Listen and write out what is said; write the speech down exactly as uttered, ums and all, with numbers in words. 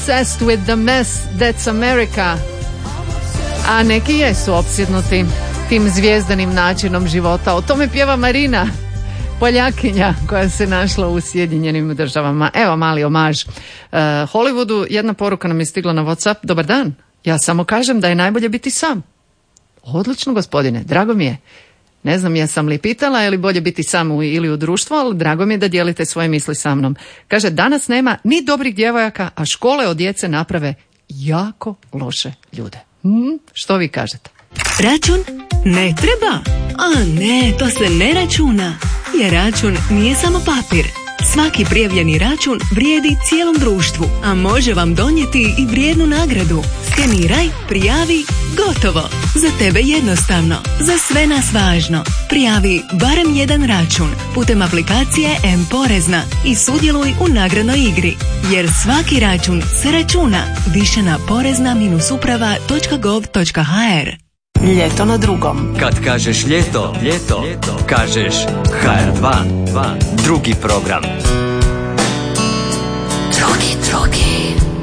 Obsessed with the mess, that's America. A neki jesu opsjednuti tim zvijezdanim načinom života. O tome pjeva Marina, Poljakinja koja se našla u Sjedinjenim državama. Evo mali omaž uh, Hollywoodu. Jedna poruka nam je stigla na WhatsApp. Dobar dan, ja samo kažem da je najbolje biti sam. Odlično gospodine, drago mi je. Ne znam jesam li pitala je li bolje biti sam u, ili u društvu, ali drago mi je da dijelite svoje misli sa mnom. Kaže, danas nema ni dobrih djevojaka, a škole od djece naprave jako loše ljude. Hmm, što vi kažete? Račun ne treba. A ne, to se ne računa. Jer račun nije samo papir. Svaki prijavljeni račun vrijedi cijelom društvu, a može vam donijeti i vrijednu nagradu. Skeniraj, prijavi, gotovo. Za tebe jednostavno, za sve nas važno. Prijavi barem jedan račun putem aplikacije M-Porezna i sudjeluj u nagradnoj igri. Jer svaki račun se računa. Više na porezna uprava točka gov točka ha er. Ljeto na drugom. Kad kažeš ljeto, ljeto, ljeto. Kažeš ha er dva, dva. Drugi program. Drugi, drugi.